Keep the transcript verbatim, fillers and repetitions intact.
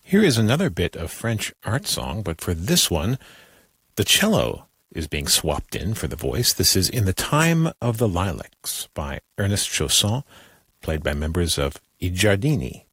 Here is another bit of French art song, but for this one, the cello is being swapped in for the voice. This is In the Time of the Lilacs by Ernest Chausson, played by members of I Giardini.